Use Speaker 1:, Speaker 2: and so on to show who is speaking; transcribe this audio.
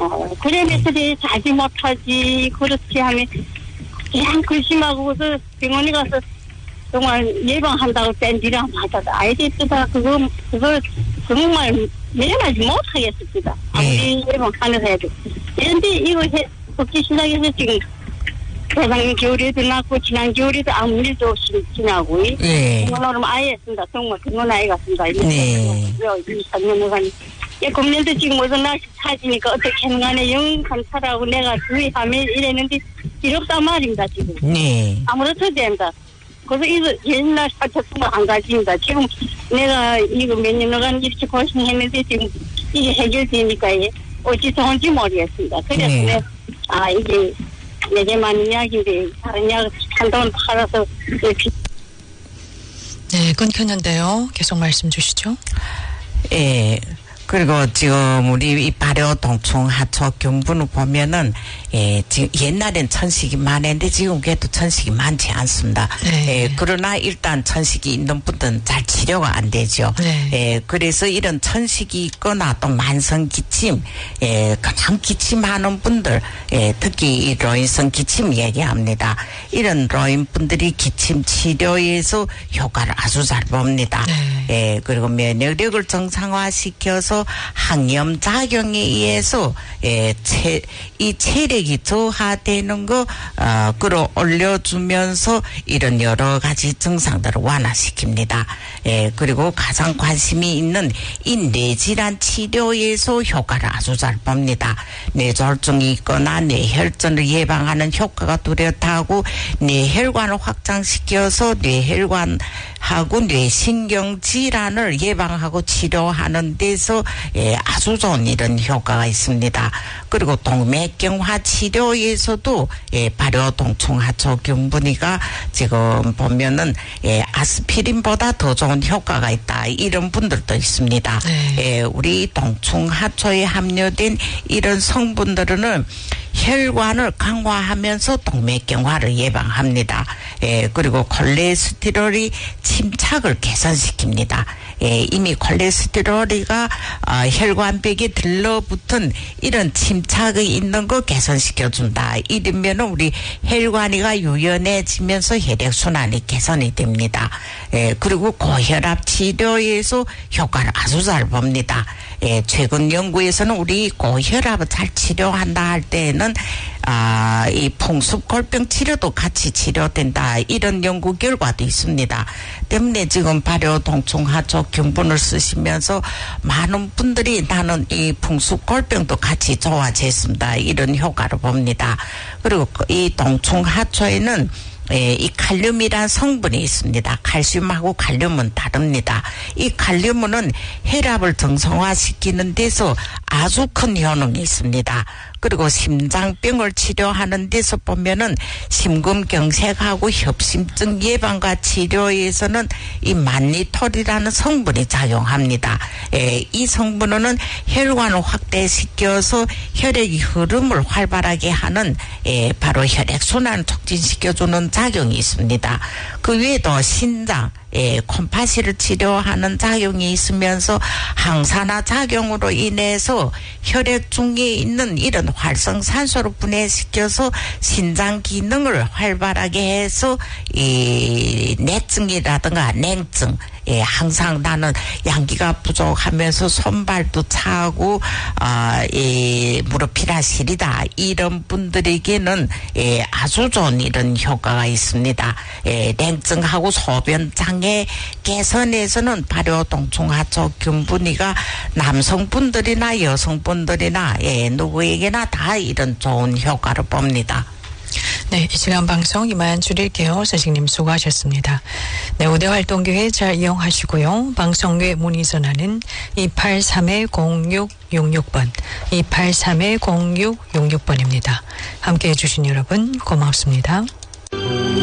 Speaker 1: 그래서 자지 못하지 그렇게 하면 그냥 근심하고서 병원에 가서 정말 예방한다고 뺀디랑 받아도 아이들 쓰다 그거 정말 매일하지 못하겠습니다. 아무리 예방하면서 해도. 그런데 이거 복지 시작해서 지금 대장님 겨울에도 났고 지난 겨울에도 아무 일도 없이 지나고 병원으로 아예 했습니다. 정말 병원 아이 같습니다. 네. 3년간 금년도 지금 어떤 날씨 찾으니까 어떻게 하는 간에 영감사라고 내가 주의하면 이랬는데 이렇단 말입니다 지금. 네. 아무렇도 됩니다. 그래서 이거 옛날 사쳤으면 안 가집니다. 지금 내가 이거 몇 년간 이렇게 고생했는데 지금 이게 해결되니까 어찌 좋은지 모르겠습니다. 그래서 네. 이게 내게만 이야기인데 다른 이야기 한동안 팔아서
Speaker 2: 네, 끊겼는데요. 계속 말씀 주시죠.
Speaker 3: 예. 그리고 지금 우리 이 발효 동충 하초 경부는 보면은 지금 옛날엔 천식이 많았는데 지금 그래도 천식이 많지 않습니다. 네. 그러나 일단 천식이 있는 분들은 잘 치료가 안 되죠. 네. 그래서 이런 천식이 있거나 또 만성 기침, 그냥 기침하는 분들, 특히 이 로인성 기침 얘기합니다. 이런 로인 분들이 기침 치료에서 효과를 아주 잘 봅니다. 네. 그리고 면역력을 정상화시켜서 항염 작용에 의해서 이 체력이 저하되는 거 끌어올려주면서 이런 여러 가지 증상들을 완화시킵니다. 그리고 가장 관심이 있는 이 뇌질환 치료에서 효과를 아주 잘 봅니다. 뇌졸중이 있거나 뇌혈전을 예방하는 효과가 뚜렷하고 뇌혈관을 확장시켜서 뇌혈관하고 뇌신경 질환을 예방하고 치료하는 데서 아주 좋은 이런 효과가 있습니다. 그리고 동맥경화 치료에서도 발효 동충 하초 경분이가 지금 보면은 아스피린보다 더 좋은 효과가 있다. 이런 분들도 있습니다. 우리 동충 하초에 함유된 이런 성분들은 혈관을 강화하면서 동맥경화를 예방합니다. 그리고 콜레스테롤이 침착을 개선시킵니다. 이미 콜레스테롤이가 혈관벽에 들러붙은 이런 침착이 있는 거 개선시켜준다. 이러면 우리 혈관이가 유연해지면서 혈액순환이 개선이 됩니다. 그리고 고혈압 치료에서 효과를 아주 잘 봅니다. 최근 연구에서는 우리 고혈압을 잘 치료한다 할 때에는 이 풍습골병 치료도 같이 치료된다. 이런 연구 결과도 있습니다. 때문에 지금 발효 동충 하초 경분을 쓰시면서 많은 분들이 나는 이 풍습골병도 같이 좋아졌습니다. 이런 효과를 봅니다. 그리고 이 동충 하초에는 이 칼륨이란 성분이 있습니다. 칼슘하고 칼륨은 다릅니다. 이 칼륨은 혈압을 정상화시키는 데서 아주 큰 효능이 있습니다. 그리고 심장병을 치료하는 데서 보면은 심근경색하고 협심증 예방과 치료에서는 이 만니톨이라는 성분이 작용합니다. 이 성분은 혈관을 확대시켜서 혈액의 흐름을 활발하게 하는 바로 혈액순환을 촉진시켜주는 작용이 있습니다. 그 외에도 신장, 콤파시를 치료하는 작용이 있으면서 항산화 작용으로 인해서 혈액 중에 있는 이런 활성산소를 분해시켜서 신장 기능을 활발하게 해서 이 뇌증이라든가 냉증, 항상 나는 양기가 부족하면서 손발도 차고 이 무릎이나 시리다 이런 분들에게는 아주 좋은 이런 효과가 있습니다. 냉증하고 소변 장애 개선에서는 발효 동충 하초 경분이가 남성분들이나 여성분들이나 누구에게나 다 이런 좋은 효과를 봅니다.
Speaker 2: 네, 이 시간 방송 이만 줄일게요. 선생님 수고하셨습니다. 네, 우대활동교회 잘 이용하시고요. 방송국에 문의 전화는 283-0666번, 283-0666번입니다. 함께해 주신 여러분 고맙습니다.